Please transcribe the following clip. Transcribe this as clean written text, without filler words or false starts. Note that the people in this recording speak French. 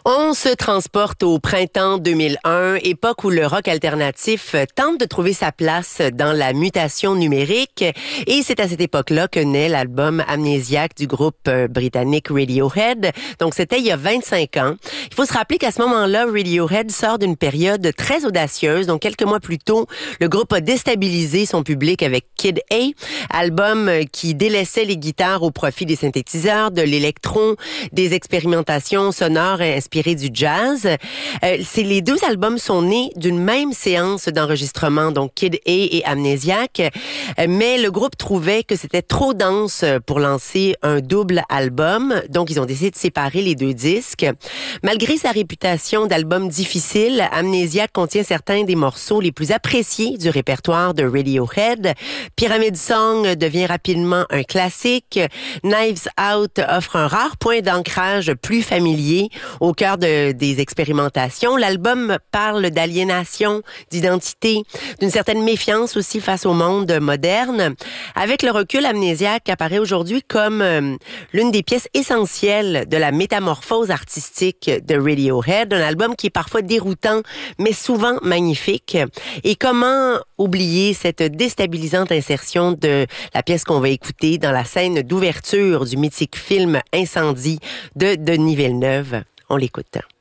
On se transporte au printemps 2001, époque où le rock alternatif tente de trouver sa place dans la mutation numérique. Et c'est à cette époque-là que naît l'album Amnésiaque du groupe britannique Radiohead. Donc c'était il y a 25 ans. Il faut se rappeler qu'à ce moment-là, Radiohead sort d'une période très audacieuse. Donc quelques mois plus tôt, le groupe a déstabilisé son public avec Kid A, album qui délaissait les guitares au profit des synthétiseurs, de l'électron, des expérimentations sonores inspirées du jazz. Les deux albums sont nés d'une même séance d'enregistrement, donc Kid A et Amnésiaque, mais le groupe trouvait que c'était trop dense pour lancer un double album, donc ils ont décidé de séparer les deux disques. Malgré sa réputation d'album difficile, Amnésiaque contient certains des morceaux les plus appréciés du répertoire de Radiohead. Pyramid Song devient rapidement un classique. Knives Out offre un rare point d'ancrage plus familier au cœur des expérimentations. L'album parle d'aliénation, d'identité, d'une certaine méfiance aussi face au monde moderne. Avec le recul, Amnésiaque apparaît aujourd'hui comme l'une des pièces essentielles de la métamorphose artistique de Radiohead, un album qui est parfois déroutant, mais souvent magnifique. Et comment oublier cette déstabilisante insertion de la pièce qu'on va écouter dans la scène d'ouverture du mythique film Incendie de Denis Villeneuve? On l'écoute.